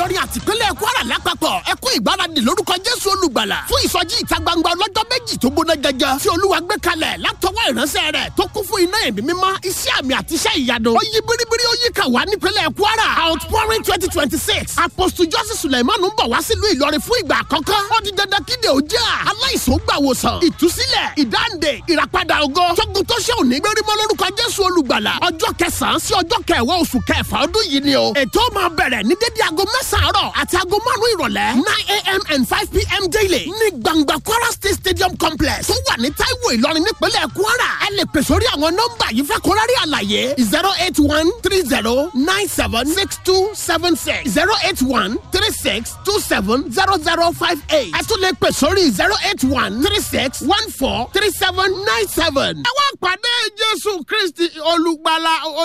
Ìlọrin àti ìpínlẹ̀ Kwara lápapọ̀ ẹ kú ìgbáradì lórúkọ Jésù olùgbàlà fún ìsọjí ìta gbangba ọlọ́jọ́ méjì tó gbóná gẹ́gẹ́ tí Olúwa gbé kalẹ̀ látọwọ́ ìránṣẹ́ rẹ̀ tó kún fún iná ẹ̀mí mímọ́ iṣẹ́ àmì àti iṣẹ́ ìyanu ó yí biribiri ó yí kà wá nípínlẹ̀ Kwara outpouring 2026 Apostle Joseph Suleiman ń bọ̀ wá sílùú Ìlọrin fún ìgbà àkọ́kọ́ ó di dandan kíde òjá aláìsàn gbàwòsàn ìtúsílẹ̀ ìdáǹdè ìràpadà ògo tógun tó ṣe òní gbérímọ́ lórúkọ Jésù olùgbàlà ọjọ́ 9 sí ọjọ́ 10 oṣù kẹfà ọdún yìí ni o ètò máa bẹ̀rẹ̀ ní dédé aago 9 àárọ̀ àti aago 5 ìrọ̀lẹ́ 9 a.m. and 5 p.m. daily ní gbangba Kwara State Stadium Complex tó wà ní Táíwò Ìlọrin nípínlẹ̀ Kwara ẹ lè pè sórí àwọn nọ́mbà yìí fẹ́ kó rárí àlàyé 08130976276 08136270058 ẹ tún lè pè sórí 08136143797. ẹ wá pàdé Jésù Kristi olùgbàlà.